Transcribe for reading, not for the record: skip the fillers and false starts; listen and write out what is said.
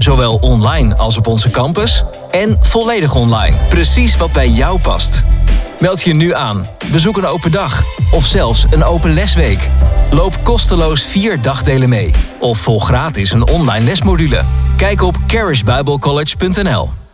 Zowel online als op onze campus en volledig online. Precies wat bij jou past. Meld je nu aan. Bezoek een open dag of zelfs een open lesweek. Loop kosteloos 4 dagdelen mee. Of volg gratis een online lesmodule. Kijk op charisbiblecollege.nl.